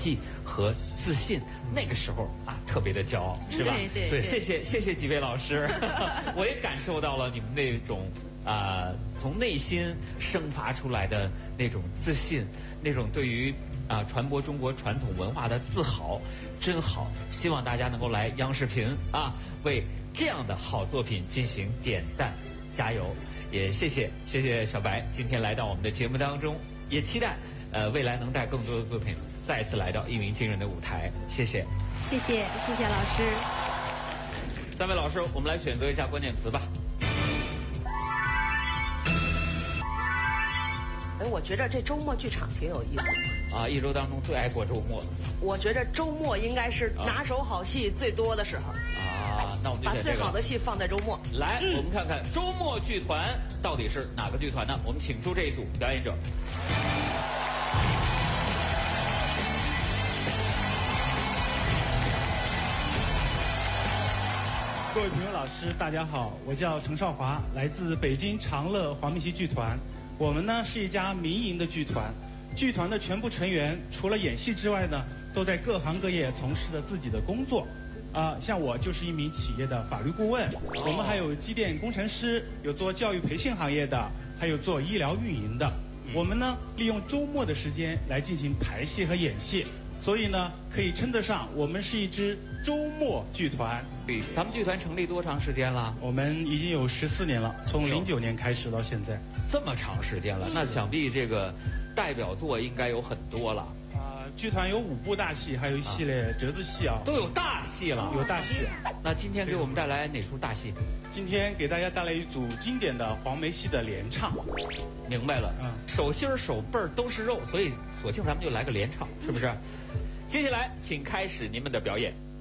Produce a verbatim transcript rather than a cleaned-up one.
气和自信，那个时候啊特别的骄傲，是吧？ 对对对，谢谢谢谢几位老师，我也感受到了你们那种啊、呃、从内心生发出来的那种自信，那种对于啊、呃、传播中国传统文化的自豪，真好。希望大家能够来央视频啊，为这样的好作品进行点赞加油。也谢谢谢谢小白今天来到我们的节目当中，也期待呃未来能带更多的作品再次来到一鸣惊人的舞台。谢谢， 谢谢谢谢老师。 三位老师，我们来选择一下关键词吧。 哎，我觉得这周末剧场挺有意思啊，一周当中最爱过周末。 我觉得周末应该是拿手好戏最多的时候。 啊，那我们就把选这个最好的戏放在周末。 来，我们看看周末剧团到底是哪个剧团呢？我们请出这一组表演者。 各位评委老师，大家好，我叫程少华，来自北京长乐黄梅戏剧团。我们呢是一家民营的剧团，剧团的全部成员除了演戏之外呢，都在各行各业从事着自己的工作。啊、呃，像我就是一名企业的法律顾问，我们还有机电工程师，有做教育培训行业的，还有做医疗运营的。我们呢利用周末的时间来进行排戏和演戏。所以呢，可以称得上我们是一支周末剧团。 对，咱们剧团成立多长时间了？ 我们已经有十四年了，从零九年开始到现在。 这么长时间了，那想必这个代表作应该有很多了。 啊、呃，剧团有五部大戏，还有一系列折子戏啊。 都有大戏了。 有大戏。 那今天给我们带来哪出大戏？ 今天给大家带来一组经典的黄梅戏的联唱。 明白了。 嗯。 手心儿手背儿都是肉，所以索性咱们就来个联唱，是不是？接下来，请开始您们的表演。